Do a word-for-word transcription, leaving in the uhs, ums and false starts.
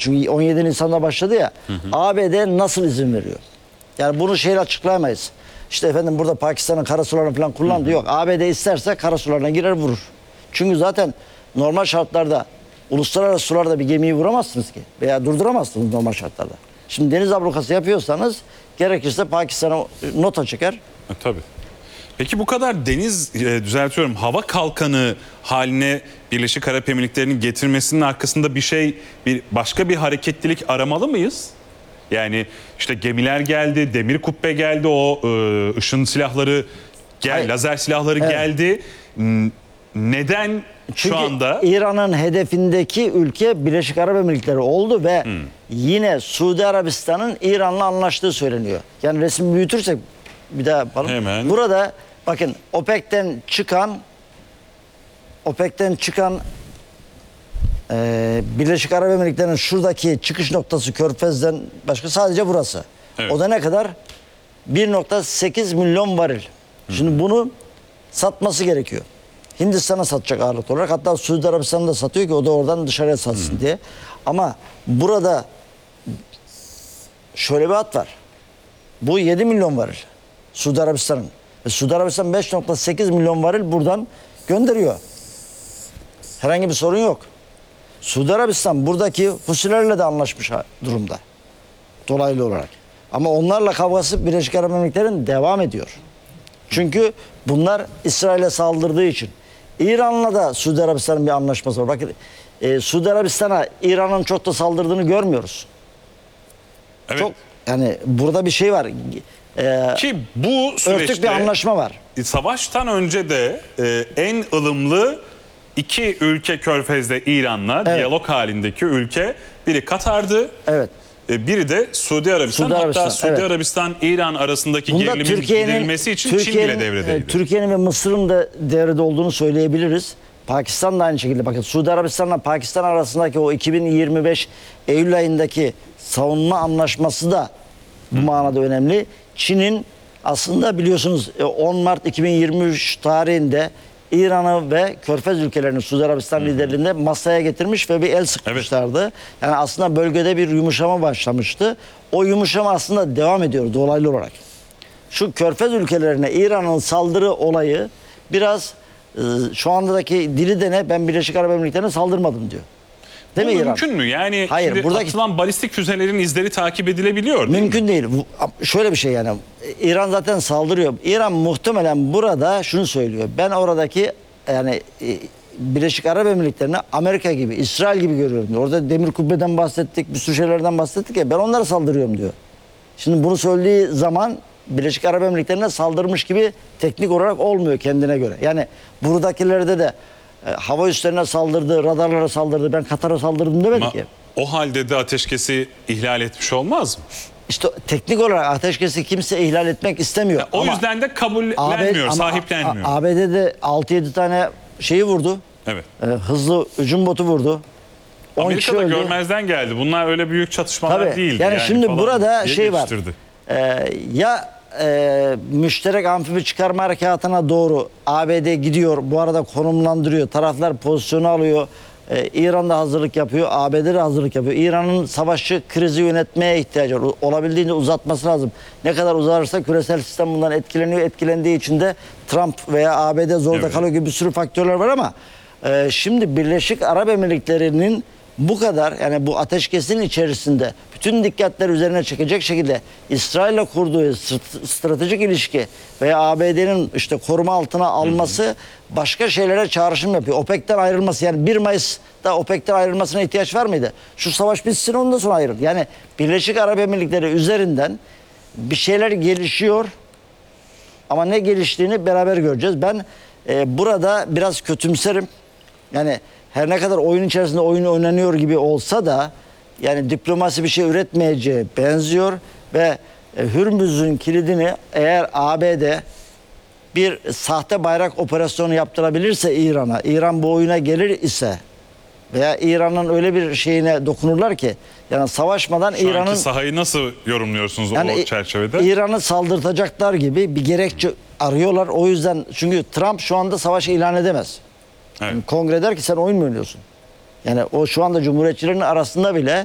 Çünkü on yedi Nisan'da başladı ya. Hı hı. A B D nasıl izin veriyor? Yani bunu şeyle açıklayamayız. İşte efendim burada Pakistan'ın karasularını falan kullandı. Hı hı. Yok. A B D isterse karasularına girer vurur. Çünkü zaten normal şartlarda uluslararası sularda bir gemiyi vuramazsınız ki. Veya durduramazsınız normal şartlarda. Şimdi deniz ablukası yapıyorsanız gerekirse Pakistan'a nota çeker. E, tabii. Peki bu kadar deniz, e, düzeltiyorum, hava kalkanı haline Birleşik Arap Emirlikleri'nin getirmesinin arkasında bir şey, bir başka bir hareketlilik aramalı mıyız? Yani işte gemiler geldi, demir kubbe geldi, o e, ışın silahları, gel, lazer silahları evet. geldi. Neden Çünkü şu anda? İran'ın hedefindeki ülke Birleşik Arap Emirlikleri oldu ve hmm. yine Suudi Arabistan'ın İran'la anlaştığı söyleniyor. Yani resmi büyütürsek bir daha yapalım. Hemen. Burada bakın OPEC'ten çıkan OPEC'ten çıkan e, Birleşik Arap Emirlikleri'nin şuradaki çıkış noktası Körfez'den başka sadece burası. Evet. O da ne kadar? bir nokta sekiz milyon varil. Hmm. Şimdi bunu satması gerekiyor. Hindistan'a satacak ağırlık olarak. Hatta Suudi Arabistan'da satıyor ki o da oradan dışarıya satsın hmm. diye. Ama burada şöyle bir hat var. Bu yedi milyon varil. Suudi Arabistan'ın. Ve Suudi Arabistan beş nokta sekiz milyon varil buradan gönderiyor. Herhangi bir sorun yok. Suudi Arabistan buradaki Husilerle de anlaşmış durumda. Dolaylı olarak. Ama onlarla kavgası Birleşik Arap Emirlikleri'nin devam ediyor. Çünkü bunlar İsrail'e saldırdığı için. İran'la da Suudi Arabistan'ın bir anlaşması var. Bakın e, Suudi Arabistan'a İran'ın çok da saldırdığını görmüyoruz. Evet. Çok, yani burada bir şey var. E, Ki bu süreçte örtük bir anlaşma var. Savaştan önce de e, en ılımlı iki ülke Körfez'de İran'la evet. diyalog halindeki ülke, biri Katar'dı. Evet. Biri de Suudi Arabistan. Suudi Arabistan Hatta Suudi evet. Arabistan-İran arasındaki Bunda gerilimin giderilmesi için Çin bile devredeydi. Türkiye'nin ve Mısır'ın da devrede olduğunu söyleyebiliriz. Pakistan da aynı şekilde. Bakın Suudi Arabistan'la Pakistan arasındaki o iki bin yirmi beş Eylül ayındaki savunma anlaşması da bu Hı. manada önemli. Çin'in aslında biliyorsunuz on Mart iki bin yirmi üç tarihinde İran'ı ve Körfez ülkelerinin Suudi Arabistan Hı-hı. liderliğinde masaya getirmiş ve bir el sıkmışlardı. Evet. Yani aslında bölgede bir yumuşama başlamıştı. O yumuşama aslında devam ediyor dolaylı olarak. Şu Körfez ülkelerine İran'ın saldırı olayı biraz e, şu andaki dili de ne? Ben Birleşik Arap Emirlikleri'ne saldırmadım diyor. Değil Bu mi mümkün İran? mü? Yani Hayır, şimdi buradaki... atılan balistik füzelerin izleri takip edilebiliyor değil Mümkün mi? değil. Şöyle bir şey yani. İran zaten saldırıyor. İran muhtemelen burada şunu söylüyor. Ben oradaki yani Birleşik Arap Emirlikleri'ni Amerika gibi, İsrail gibi görüyorum diyor. Orada demir kubbeden bahsettik, bir sürü şeylerden bahsettik ya. Ben onlara saldırıyorum diyor. Şimdi bunu söylediği zaman Birleşik Arap Emirlikleri'ne saldırmış gibi teknik olarak olmuyor kendine göre. Yani buradakilerde de e, hava üslerine saldırdı, radarlara saldırdı. Ben Katar'a saldırdım demedi Ma ki. O halde de ateşkesi ihlal etmiş olmaz mı? İşte teknik olarak ateşkesi kimse ihlal etmek istemiyor. Ya, o ama yüzden de kabullenmiyor, sahiplenmiyor. A B D'de altı yedi tane şeyi vurdu. Evet. E, hızlı hücum botu vurdu. Amerika'da görmezden geldi. Bunlar öyle büyük çatışmalar Tabii. değildi. Yani, yani şimdi burada şey var. E, ya e, müşterek amfibi çıkarma harekatına doğru A B D gidiyor. Bu arada konumlandırıyor. Taraflar pozisyonu alıyor. Ee, İran da hazırlık yapıyor, A B D de hazırlık yapıyor. İran'ın savaşçı krizi yönetmeye ihtiyacı var. Olabildiğince uzatması lazım. Ne kadar uzarsa küresel sistem bundan etkileniyor. Etkilendiği için de Trump veya A B D zorda evet. kalıyor gibi bir sürü faktörler var ama e, şimdi Birleşik Arap Emirlikleri'nin bu kadar yani bu ateşkesin içerisinde bütün dikkatler üzerine çekecek şekilde İsrail'le kurduğu stratejik ilişki veya A B D'nin işte koruma altına alması hı hı. başka şeylere çağrışım yapıyor. OPEC'ten ayrılması yani bir Mayıs'ta OPEC'ten ayrılmasına ihtiyaç var mıydı? Şu savaş bitsin ondan sonra ayrıl. Yani Birleşik Arap Emirlikleri üzerinden bir şeyler gelişiyor ama ne geliştiğini beraber göreceğiz. Ben e, burada biraz kötümserim. Yani her ne kadar oyun içerisinde oyun oynanıyor gibi olsa da yani diplomasi bir şey üretmeyeceği benziyor ve e, Hürmüz'ün kilidini eğer A B D bir sahte bayrak operasyonu yaptırabilirse İran'a, İran bu oyuna gelir ise veya İran'ın öyle bir şeyine dokunurlar ki yani savaşmadan İran'ın sahayı nasıl yorumluyorsunuz yani o çerçevede? İran'ı saldırtacaklar gibi bir gerekçe arıyorlar. O yüzden çünkü Trump şu anda savaşı ilan edemez. Evet. Yani kongre der ki sen oyun mu oynuyorsun? Yani o şu anda cumhuriyetçilerin arasında bile